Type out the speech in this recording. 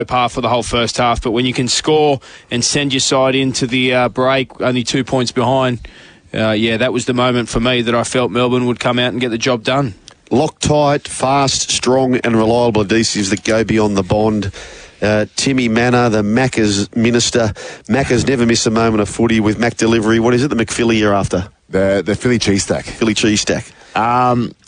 par for the whole first half, but when you can score and send your side into the break, only 2 points behind, that was the moment for me that I felt Melbourne would come out and get the job done. Loctite, fast, strong and reliable adhesives that go beyond the bond. Timmy Manor, the Macca's minister. Macca's never miss a moment of footy with Mac Delivery. What is it, the McPhilly you're after? The Philly cheese stack. Philly cheese stack.